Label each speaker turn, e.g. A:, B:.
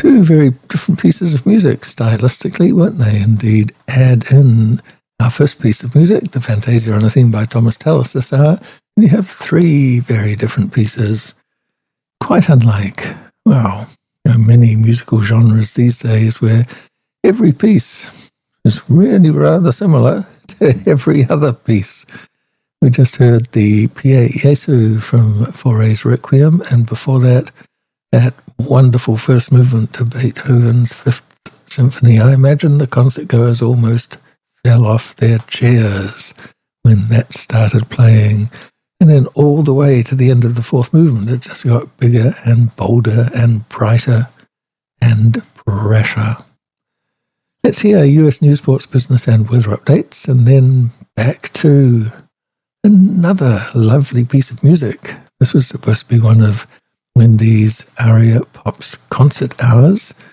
A: Two very different pieces of music, stylistically, weren't they? Indeed, add in our first piece of music, the Fantasia on a Theme by Thomas Tallis this hour, and you have three very different pieces, quite unlike, well, many musical genres these days where every piece is really rather similar to every other piece. We just heard the Pie Jesu from Fauré's Requiem, and before that wonderful first movement to Beethoven's Fifth Symphony. I imagine the concertgoers almost fell off their chairs when that started playing. And then all the way to the end of the fourth movement, it just got bigger and bolder and brighter and pressure. Let's hear US news, sports, business and weather updates, and then back to another lovely piece of music. This was supposed to be one of Wendy's Aria Pop's concert hours,